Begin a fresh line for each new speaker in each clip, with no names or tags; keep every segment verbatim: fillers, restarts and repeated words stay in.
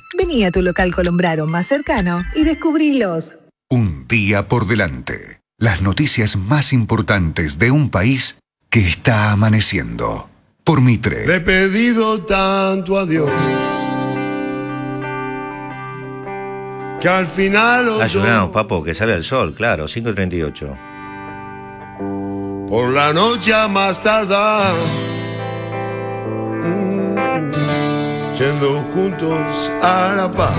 Vení a tu local Colombraro más cercano y descubrilos.
Un día por delante. Las noticias más importantes de un país que está amaneciendo. Por Mitre.
Le he pedido tanto a Dios que al final...
Ayudamos, papo, que sale el sol, claro, cinco treinta y ocho.
Por la noche a más tardar, mm, yendo juntos a la paz.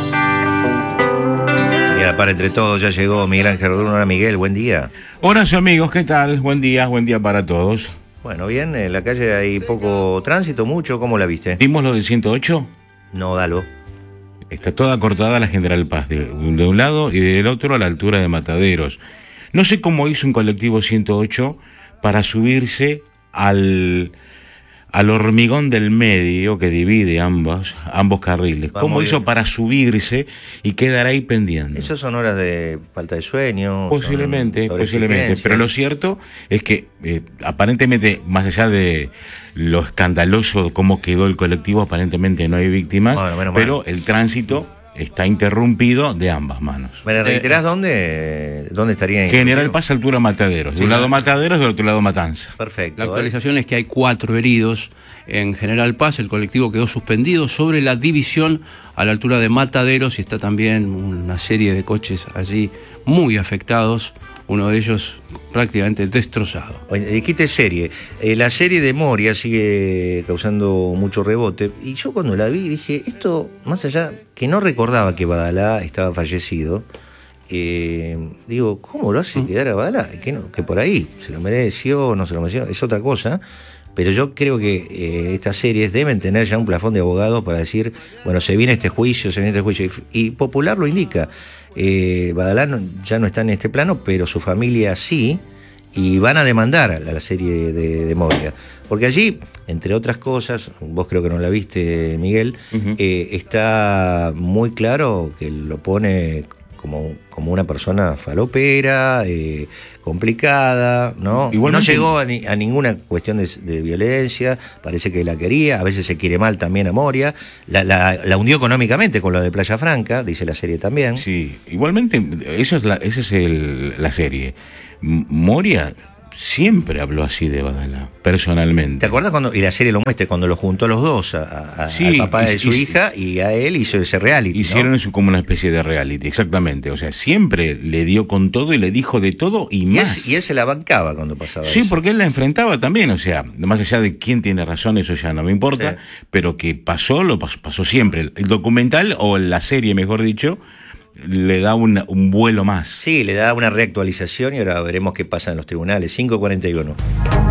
Y a la par entre todos ya llegó Miguel Ángel Rodríguez. Hola, Miguel, buen día.
Hola amigos, ¿qué tal? Buen día, buen día para todos.
Bueno, bien, en la calle hay poco tránsito, mucho, ¿cómo la viste?
¿Vimos lo del ciento ocho?
No, dalo.
Está toda cortada la General Paz, de, de un lado y del otro a la altura de Mataderos. No sé cómo hizo un colectivo ciento ocho para subirse al, al hormigón del medio que divide ambos, ambos carriles.
Vamos
¿Cómo
bien.
hizo para subirse y quedar ahí pendiente?
Esas son horas de falta de sueño.
Posiblemente,
son
posiblemente. Pero lo cierto es que eh, aparentemente, más allá de lo escandaloso de cómo quedó el colectivo, aparentemente no hay víctimas,
bueno, menos
pero
mal.
el tránsito está interrumpido de ambas manos.
¿Me reiterás eh, dónde, dónde estaría?
General Paz, altura Mataderos. De
Sí,
un lado
la,
Mataderos, del otro lado Matanza.
Perfecto.
La actualización ¿eh? es que hay cuatro heridos en General Paz. El colectivo quedó suspendido sobre la división a la altura de Mataderos y está también una serie de coches allí muy afectados. Uno de ellos prácticamente destrozado.
Oye, dijiste serie. Eh, la serie de Moria sigue causando mucho rebote. Y yo cuando la vi dije, esto, más allá, que no recordaba que Badalá estaba fallecido, eh, digo, ¿cómo lo hace ¿Mm? quedar a Badalá? Que, no, que por ahí, se lo mereció, no se lo mereció, es otra cosa. Pero yo creo que eh, estas series deben tener ya un plafón de abogados para decir, bueno, se viene este juicio, se viene este juicio. Y, y Popular lo indica. Eh, Badalá no, ya no está en este plano, pero su familia sí, y van a demandar a la serie de, de Moria. Porque allí, entre otras cosas, vos creo que no la viste, Miguel, uh-huh. eh, está muy claro que lo pone como, como una persona falopera, eh, complicada, ¿no? Igualmente, no llegó a, ni, a ninguna cuestión de, de violencia, parece que la quería, a veces se quiere mal también a Moria, la, la, la hundió económicamente con lo de Playa Franca, dice la serie también.
Sí, igualmente, eso es la, esa es el, la serie. Moria siempre habló así de Badalá, personalmente.
¿Te acuerdas cuando, y la serie lo muestra, cuando lo juntó a los dos, a, a,
sí,
al papá
y,
de su
y,
hija, y a él hizo ese reality,
hicieron
¿no?
eso como una especie de reality, exactamente. O sea, siempre le dio con todo y le dijo de todo y, y más.
Es, y él se la bancaba cuando pasaba
sí,
eso.
porque él la enfrentaba también, o sea, más allá de quién tiene razón, eso ya no me importa, sí. Pero que pasó, lo pasó, pasó siempre. El documental, o la serie, mejor dicho, le da un, un vuelo más.
Sí, le da una reactualización y ahora veremos qué pasa en los tribunales. cinco cuarenta y uno.